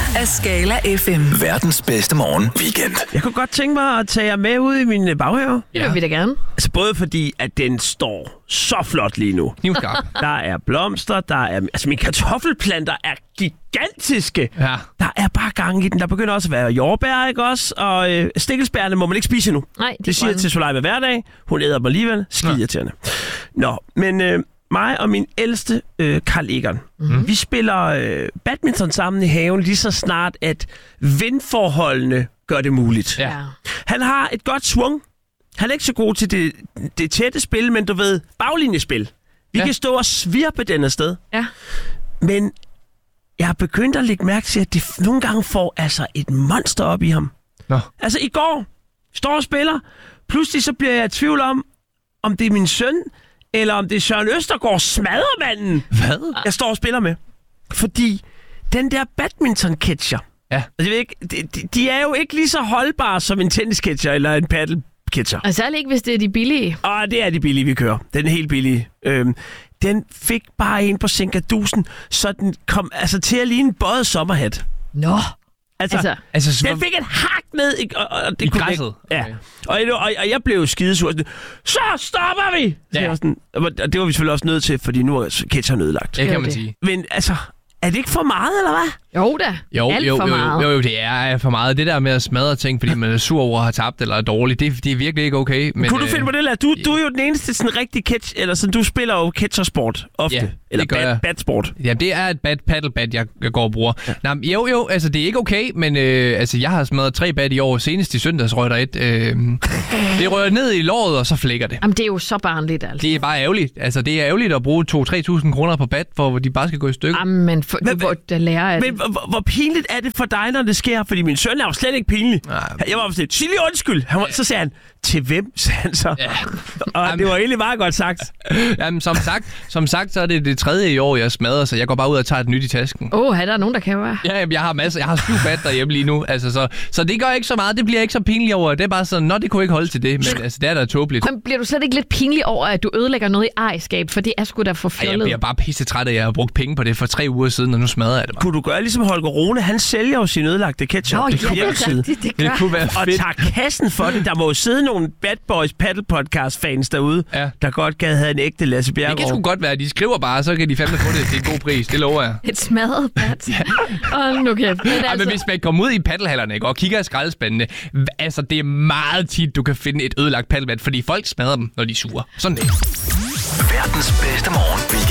af Skala FM. Verdens bedste morgen weekend. Jeg kunne godt tænke mig at tage jer med ud i min baghave. Det vil vi da gerne. Altså både fordi, at den står så flot lige nu. Knivskarp. Der er blomster, der er... Altså mine kartoffelplanter er gigantiske. Ja. Der er bare gang i den. Der begynder også at være jordbær, ikke også? Og stikkelsbærne må man ikke spise endnu. Nej, Det siger jeg til Soleima hver dag. Hun æder dem alligevel. Skidirriterende. Nå, men mig og min ældste, Carl Egon, vi spiller badminton sammen i haven lige så snart, at vindforholdene gør det muligt. Ja. Han har et godt swung. Han er ikke så god til det tætte spil, men du ved, baglinjespil. Vi kan stå og svirpe den afsted. Ja. Men jeg har begyndt at lægge mærke til, at de nogle gange får altså et monster op i ham. Nå. Altså i går, står og spiller. Pludselig så bliver jeg i tvivl om det er min søn, eller om det er Søren Østergaard, smadremanden. Hvad? Jeg står og spiller med. Fordi den der badminton-catcher, Ja. altså, jeg ved ikke, de er jo ikke lige så holdbare som en tennis-catcher eller en paddle-catcher. Og særligt ikke, hvis det er de billige. Og det er de billige, vi kører. Den er helt billige. Den fik bare en på sænkerdusen, så den kom altså til at ligne en bøjet sommerhat. Nå. Altså den fik et hak ned og det i kunne græsset. Ja. Og jeg blev skidesur. Så stopper vi! Ja. Og det var vi selvfølgelig også nødt til, fordi nu er catcheren ødelagt. Det kan man det. sige. Men altså, er det ikke for meget, eller hvad? Jo da. Alt for meget. Jo, det er for meget. Det der med at smadre ting, fordi man er sur over at have tabt eller er dårlig, det er virkelig ikke okay. Men, kunne du finde på det, Lad? Du er jo den eneste sådan rigtig catch, eller sådan, du spiller jo catchersport ofte. Ja, eller det gør jeg. badsport. Ja, det er et paddlebad, jeg går og bruger. Ja. Nå, jo, altså det er ikke okay, men altså jeg har smadret 3 bad i år. Senest i søndags røg der et. Det rører ned i låret, og så flækker det. Jamen, det er jo så barnligt, altså. Det er bare ærgerligt. Altså det er ærgerligt at bruge 2-3.000 kroner på bad, hvor de bare skal gå i stykker. Jamen, hvor der lærer af det. Men hvor pinligt er det for dig, når det sker? Fordi min søn er jo slet ikke pinlig. Jeg var sådan, sig lige undskyld. Så sagde han, til hvem, sagde han så. Ja. Og det var egentlig meget godt sagt. Jamen, som sagt, så er det 3. i år, jeg smadrer, så jeg går bare ud og tager et nyt i tasken. Her der er nogen, der kan være. Ja, jeg har masser. Jeg har 7 bad derhjemme lige nu. Altså, så det gør ikke så meget. Det bliver ikke så pinligt over. Det er bare sådan, det kunne ikke holde til det. Men altså, det er da tåbeligt. Men bliver du slet ikke lidt pinlig over, at du ødelægger noget i ejerskab? For det er sgu da for fjollet. Jeg bliver bare pissetræt af, at jeg har brugt penge på det for 3 uger siden, og nu smadrer jeg det bare. Kunne du gøre ligesom Holger Rune? Han sælger jo sin ødelagte ketchup. Det kunne være og fedt. tager kassen for det. Der må jo sidde nogle Bad Boys Paddle Podcast fans derude, der godt gad have en ægte Lasse Bjerregaard. Det kan sgu godt være, de skriver bare, så kan de fandme få det til en god pris. Det lover jeg. Et smadret bat. Nu kan men hvis man kommer ud i paddelhallerne, ikke, og kigger i skraldespandene, altså det er meget tit, du kan finde et ødelagt paddelbat, fordi folk smadrer dem, når de er sure. Sådan det. Verdens bedste morgen weekend.